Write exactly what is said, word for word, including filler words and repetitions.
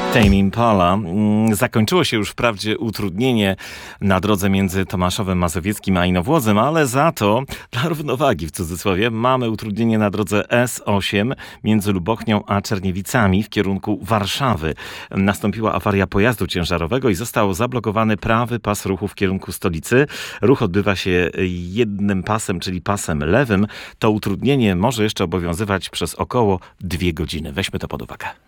Tame Impala. Zakończyło się już wprawdzie utrudnienie na drodze między Tomaszowem Mazowieckim a Inowłodem, ale za to dla równowagi w cudzysłowie mamy utrudnienie na drodze S osiem między Lubochnią a Czerniewicami w kierunku Warszawy. Nastąpiła awaria pojazdu ciężarowego i został zablokowany prawy pas ruchu w kierunku stolicy. Ruch odbywa się jednym pasem, czyli pasem lewym. To utrudnienie może jeszcze obowiązywać przez około dwie godziny. Weźmy to pod uwagę.